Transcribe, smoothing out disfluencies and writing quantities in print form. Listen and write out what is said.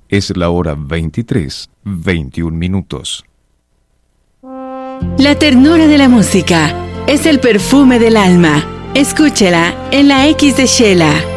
Es la hora 23:21. La ternura de la música es el perfume del alma. Escúchela en la X de Shela.